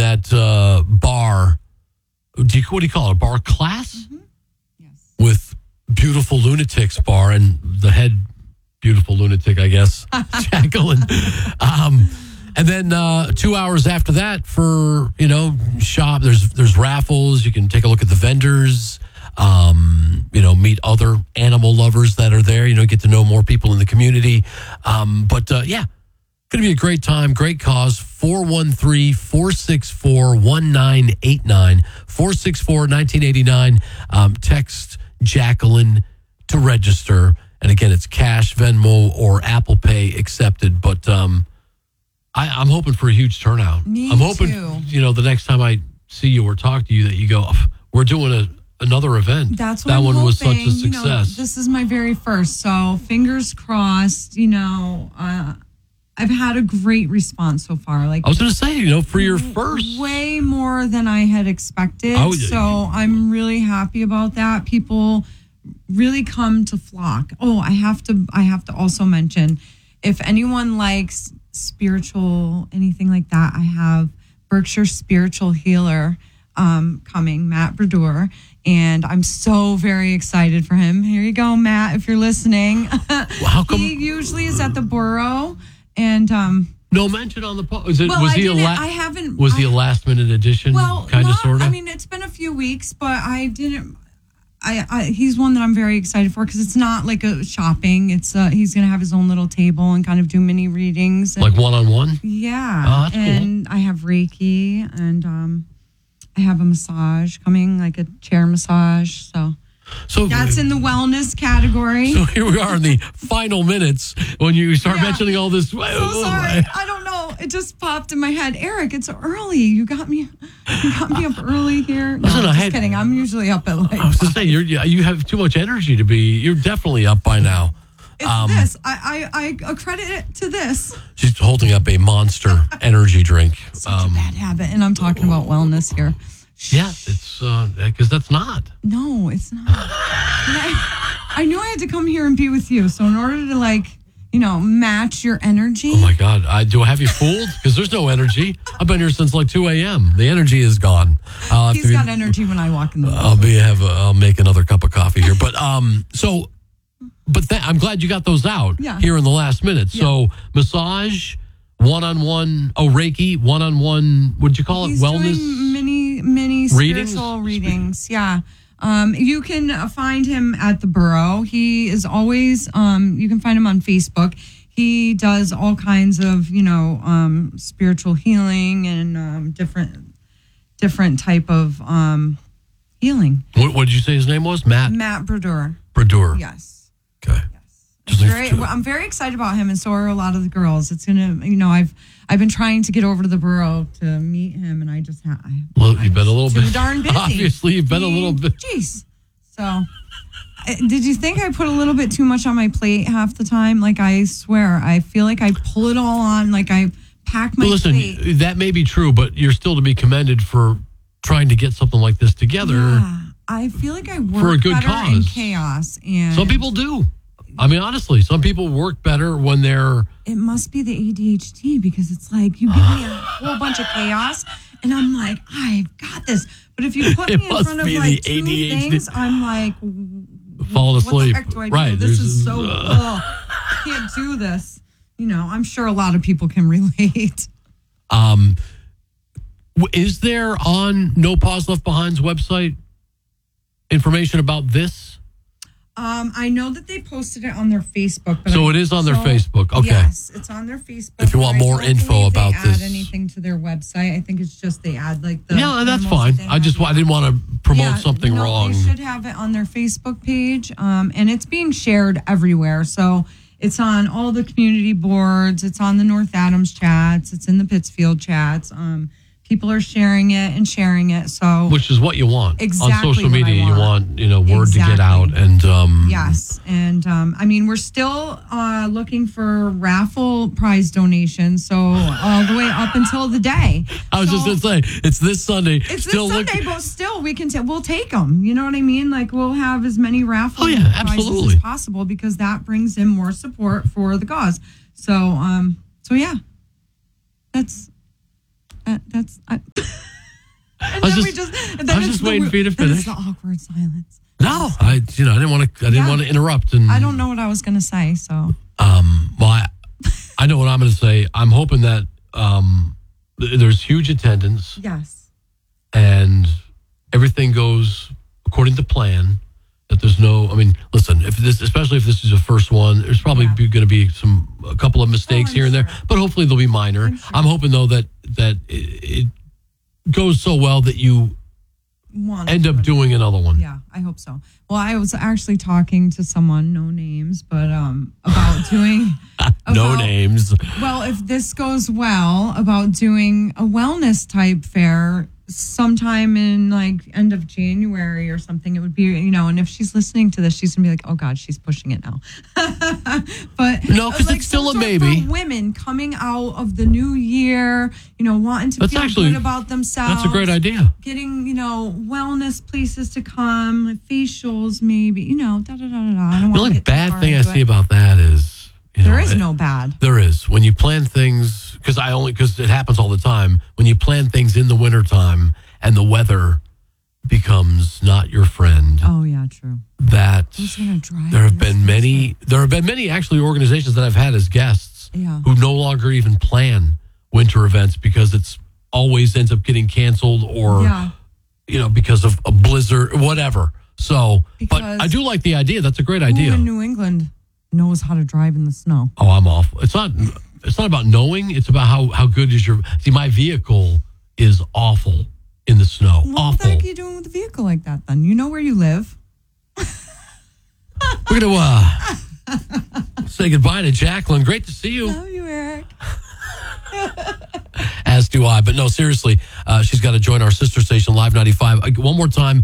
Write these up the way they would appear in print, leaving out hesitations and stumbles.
that bar. What do you call it? A bar class? Mm-hmm. Yes. With Beautiful Lunatics Bar and the head beautiful lunatic, I guess, Jacqueline. And then 2 hours after that for, shop. There's raffles. You can take a look at the vendors. Meet other animal lovers that are there. Get to know more people in the community. Going to be a great time, great cause. 413-464-1989. 464-1989. Text Jacqueline to register. And again, it's cash, Venmo, or Apple Pay accepted. But I'm hoping for a huge turnout. Me I'm hoping, too. the next time I see you or talk to you that you go, we're doing another event. That's what that I'm one hoping. Was such a success. This is my very first, so fingers crossed. I've had a great response so far. I was going to say, for your first, way more than I had expected. Oh, so I'm really happy about that. People really come to flock. Oh, I have to also mention, if anyone likes spiritual, anything like that, I have Berkshire Spiritual Healer coming, Matt Bradeur, and I'm so very excited for him. Here you go, Matt, if you're listening. How come he usually is at the Borough, and no mention on the post? Was he a last minute addition? Well, kind of, sort of. I mean, it's been a few weeks, but I didn't. He's one that I'm very excited for because it's not like a shopping. It's he's going to have his own little table and kind of do mini readings, like one-on-one. Yeah, oh, that's and cool. I have Reiki, and I have a massage coming, like a chair massage. So that's in the wellness category. So here we are in the final minutes when you start mentioning all this. So sorry, I don't know. It just popped in my head. Eric, it's early. You got me up early here. No, Listen, just kidding. I'm usually up at like. I was going to say you have too much energy to be. You're definitely up by now. It's this. I accredit it to this. She's holding up a Monster energy drink. Such a bad habit, and I'm talking about wellness here. Yeah, it's because that's not. No, it's not. I knew I had to come here and be with you. So in order to match your energy. Oh my God! Do I have you fooled? Because there's no energy. I've been here since like 2 a.m. The energy is gone. He's got energy when I walk in the room. I'll make another cup of coffee here. But I'm glad you got those out here in the last minute. Yeah. So massage, one-on-one, Reiki, one-on-one. What'd you call it? He's Wellness. Doing mini spiritual readings. Yeah. You can find him at the Borough. He is always, you can find him on Facebook. He does all kinds of, spiritual healing and different type of healing. What did you say his name was? Matt Bradeur. Bradeur. Yes. Okay. I'm very excited about him, and so are a lot of the girls. It's gonna, I've been trying to get over to the Borough to meet him, and I just have. Well, you've been a little bit too darn busy. Obviously, you've been a little bit. Jeez. So, did you think I put a little bit too much on my plate half the time? Like, I swear, I feel like I pull it all on. Like I pack my plate. That may be true, but you're still to be commended for trying to get something like this together. Yeah, I feel like I work for a good better cause. in chaos, and some people do. I mean, honestly, some people work better when they're... It must be the ADHD, because it's like you give me a whole bunch of chaos and I'm like, I've got this. But if you put me in front of like two things, I'm like, falling asleep. What the heck do I do? Right. This is so, I can't do this. I'm sure a lot of people can relate. Is there on No Pause Left Behind's website information about this? I know that they posted it on their Facebook. But so it is on their Facebook. Okay. Yes, it's on their Facebook. If you want more info about this, add anything to their website. I think it's just they add like the. Yeah, that's fine. I didn't want to promote something wrong. They should have it on their Facebook page, and it's being shared everywhere. So it's on all the community boards. It's on the North Adams chats. It's in the Pittsfield chats. People are sharing it. So, which is what you want. Exactly on social media. You want word exactly. to get out, and yes, and I mean we're still looking for raffle prize donations. So all the way up until the day. I was just gonna say it's this Sunday. It's still this Sunday, but still we can we'll take them. You know what I mean? Like we'll have as many raffle prizes as possible because that brings in more support for the cause. So yeah, that's That's. I was just waiting for you to finish. It's the awkward silence. No, I didn't want to interrupt. And I don't know what I was going to say. So, well, I know what I'm going to say. I'm hoping that there's huge attendance. Yes. And everything goes according to plan. That there's listen, especially if this is the first one, there's probably going to be a couple of mistakes here and there, but hopefully they'll be minor. I'm hoping though that it goes so well that you end up doing another one. Yeah, I hope so. Well, I was actually talking to someone, no names, but about doing no names. Well, if this goes well, about doing a wellness type fair sometime in like end of January or something. It would be, and if she's listening to this, she's gonna be like, oh God, she's pushing it now. But no, because it's still a maybe. For women coming out of the new year, wanting to feel good about themselves. That's a great idea. Getting, wellness places to come, like facials, maybe, I don't the only bad thing I see about that is there is no bad. There is. When you plan things, because it happens all the time, when you plan things in the wintertime and the weather becomes not your friend. Oh yeah, true. Who's gonna drive? There have been many actually organizations that I've had as guests who no longer even plan winter events because it's always ends up getting canceled or because of a blizzard or whatever. So, but I do like the idea. That's a great idea. Who in New England knows how to drive in the snow? Oh, I'm awful. It's not about knowing. It's about how good is my vehicle is awful in the snow. What awful. the heck are you doing with a vehicle like that then? You know where you live. We're going to say goodbye to Jacqueline. Great to see you. Love you, Eric. As do I. But no, seriously, she's got to join our sister station, Live 95. One more time,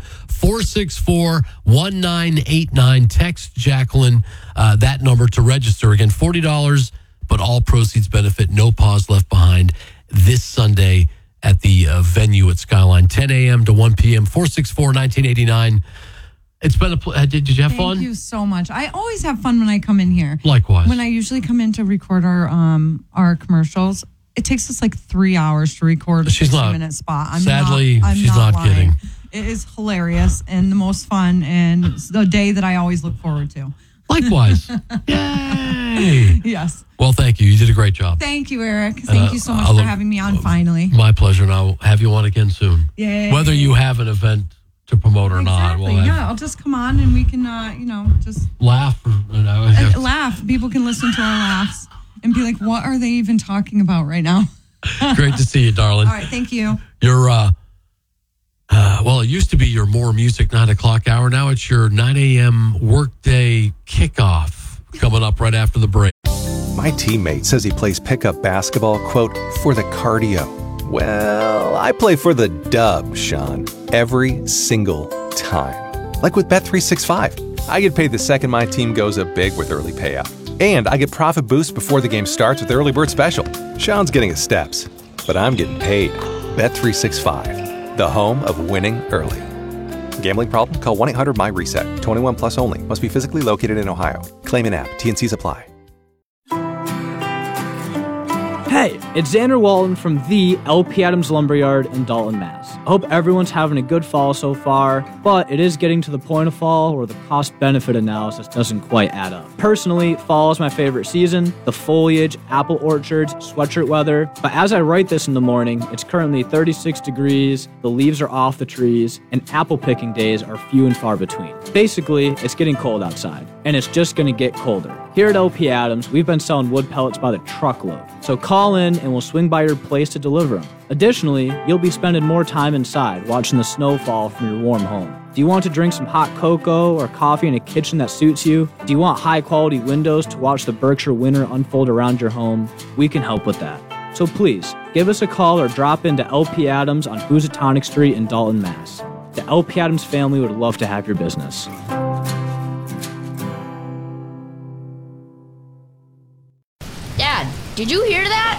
464-1989. Text Jacqueline that number to register. Again, $40, but all proceeds benefit. No pause left behind this Sunday at the venue at Skyline, 10 a.m. to 1 p.m., 464-1989. It's been a did you have fun? Thank you so much. I always have fun when I come in here. Likewise. When I usually come in to record our commercials, it takes us like 3 hours to record a 60-minute spot. Sadly, she's not kidding. It is hilarious and the most fun and the day that I always look forward to. Likewise. Yay. Yes. Well, thank you. You did a great job. Thank you, Eric. Thank you so much for having me on finally. My pleasure. And I'll have you on again soon. Yay. Whether you have an event to promote or not. I'll just come on and we can, just laugh. Laugh. People can listen to our laughs and be like, what are they even talking about right now? Great to see you, darling. All right. Thank you. You're, it used to be your more music 9 o'clock hour. Now it's your 9 a.m. workday kickoff coming up right after the break. My teammate says he plays pickup basketball, quote, for the cardio. Well, I play for the dub, Sean, every single time. Like with Bet365. I get paid the second my team goes up big with early payout. And I get profit boosts before the game starts with Early Bird Special. Sean's getting his steps, but I'm getting paid. Bet365, the home of winning early. Gambling problem? Call 1-800-MY-RESET. 21 plus only. Must be physically located in Ohio. Claim in app. T&Cs apply. Hey, it's Xander Walton from the LP Adams Lumberyard in Dalton, Mass. I hope everyone's having a good fall so far, but it is getting to the point of fall where the cost-benefit analysis doesn't quite add up. Personally, fall is my favorite season, the foliage, apple orchards, sweatshirt weather, but as I write this in the morning, it's currently 36 degrees, the leaves are off the trees, and apple picking days are few and far between. Basically, it's getting cold outside, and it's just going to get colder. Here at LP Adams, we've been selling wood pellets by the truckload, so call in and we'll swing by your place to deliver them. Additionally, you'll be spending more time inside watching the snow fall from your warm home. Do you want to drink some hot cocoa or coffee in a kitchen that suits you? Do you want high-quality windows to watch the Berkshire winter unfold around your home? We can help with that. So please, give us a call or drop into LP Adams on Housatonic Street in Dalton, Mass. The LP Adams family would love to have your business. Dad, did you hear that?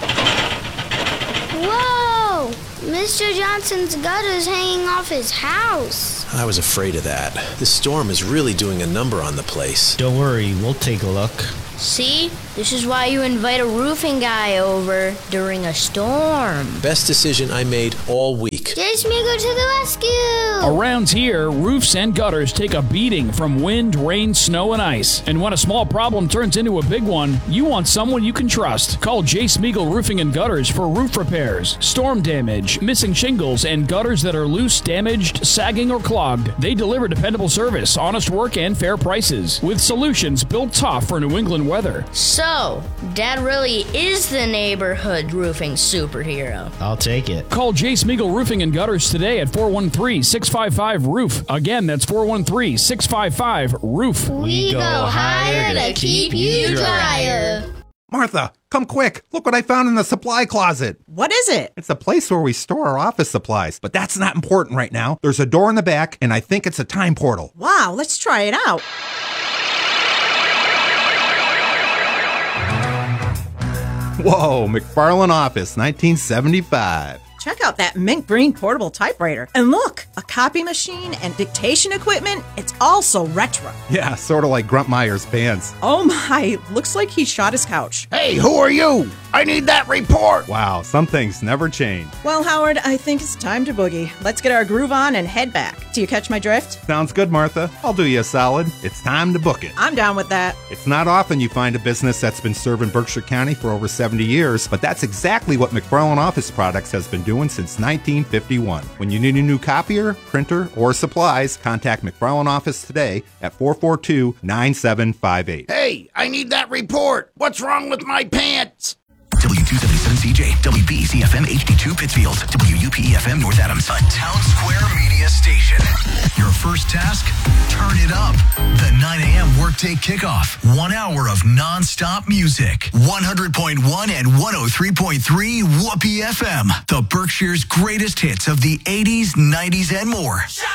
Whoa! Mr. Johnson's gutter's hanging off his house. I was afraid of that. This storm is really doing a number on the place. Don't worry, we'll take a look. See? This is why you invite a roofing guy over during a storm. Best decision I made all week. Jay Smeagol to the rescue! Around here, roofs and gutters take a beating from wind, rain, snow, and ice. And when a small problem turns into a big one, you want someone you can trust. Call Jay Smeagol Roofing and Gutters for roof repairs, storm damage, missing shingles, and gutters that are loose, damaged, sagging, or clogged. They deliver dependable service, honest work, and fair prices, with solutions built tough for New England weather. So, Dad really is the neighborhood roofing superhero. I'll take it. Call Jay Smeagol Roofing and Gutters today at 413-655-ROOF. Again, that's 413-655-ROOF. We go higher to keep you drier. Martha, come quick. Look what I found in the supply closet. What is it? It's a place where we store our office supplies, but that's not important right now. There's a door in the back, and I think it's a time portal. Wow, let's try it out. Whoa, McFarlane Office, 1975. Check out that mint green portable typewriter. And look, a copy machine and dictation equipment. It's also retro. Yeah, sort of like Gruntmeyer's pants. Oh my, looks like he shot his couch. Hey, who are you? I need that report. Wow, some things never change. Well, Howard, I think it's time to boogie. Let's get our groove on and head back. Do you catch my drift? Sounds good, Martha. I'll do you a solid. It's time to book it. I'm down with that. It's not often you find a business that's been serving Berkshire County for over 70 years, but that's exactly what McFarlane Office Products has been doing since 1951. When you need a new copier, printer, or supplies, contact McFarlane Office today at 442-9758. Hey, I need that report. What's wrong with my pants? W277CJ, WBCFM HD2 Pittsfield, WUPEFM North Adams, a Town Square Media station. Your first task? Turn it up. The 9 a.m. workday kickoff. 1 hour of non-stop music. 100.1 and 103.3 WUPEFM. The Berkshire's greatest hits of the 80s, 90s, and more.